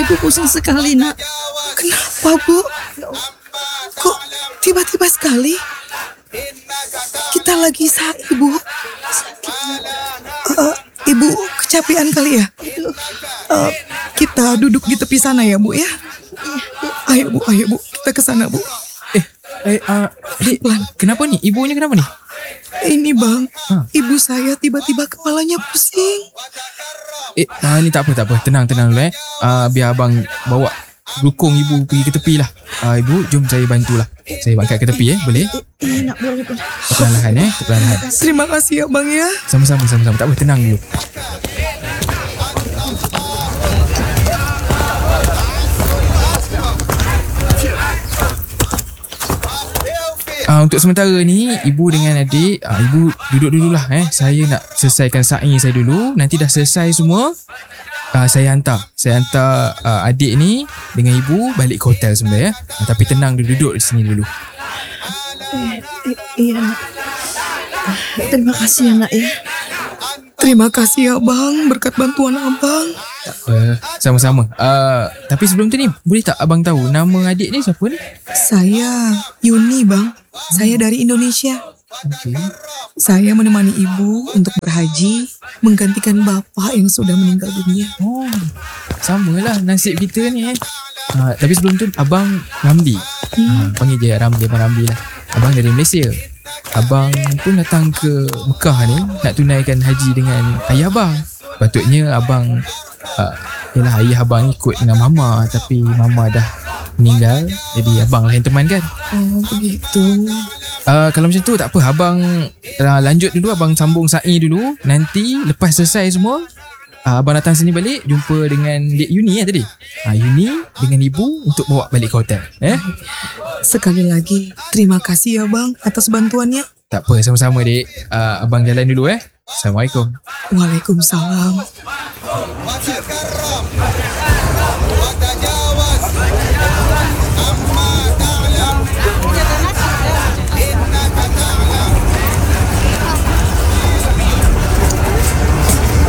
Ibu pusing sekali, nak. Kenapa, Bu? Kok tiba-tiba sekali? Kita lagi sakit, Bu. Ibu kecapean kali ya? Kita duduk di tepi sana ya, Bu ya? Ayo, Bu. Kita ke sana, Bu. Dek, kenapa ni? Ibunya kenapa ni? Ini, Bang. Ibu saya tiba-tiba kepalanya pusing. Ni tak apa. Tenang dulu biar abang bawa dukung ibu pergi ke tepi lah. Ibu, jom saya bantulah. Saya angkat ke tepi boleh? Nak boleh. Perlahan-lahan perlahan. Terima kasih ya, Bang ya. Sama-sama. Tak apa, tenang dulu. Untuk sementara ni, ibu dengan adik, ibu duduk dululah. Saya nak selesaikan sa'i saya dulu. Nanti dah selesai semua, saya hantar adik ni dengan ibu balik ke hotel sebenarnya. Tapi tenang duduk di sini dulu. Iya, nak. Terima kasih ya, nak ya. Terima kasih ya, Bang. Berkat bantuan Abang. Sama-sama. Tapi sebelum tu ni, boleh tak abang tahu nama adik ni siapa ni? Saya Yuni, Bang. Saya dari Indonesia. Okay. Saya menemani ibu untuk berhaji, menggantikan bapak yang sudah meninggal dunia. Oh, samalah nasib kita ni. Tapi sebelum tu, abang Ramli. Panggil je Ramli, Abang Ramli lah. Abang dari Malaysia. Abang pun datang ke Mekah ni nak tunaikan haji dengan ayah abang. Patutnya abang ayah abang ikut dengan mama, tapi mama dah meninggal, jadi abang lah yang teman kan. Oh, begitu. Kalau macam tu tak apa, abang lanjut dulu, abang sambung sa'i dulu. Nanti lepas selesai semua, abang datang sini balik, jumpa dengan Dek Yuni tadi. Yuni dengan ibu untuk bawa balik ke hotel. Sekali lagi, terima kasih ya, Bang, atas bantuannya. Tak apa, sama-sama dek. Abang jalan dulu. Assalamualaikum. Waalaikumsalam.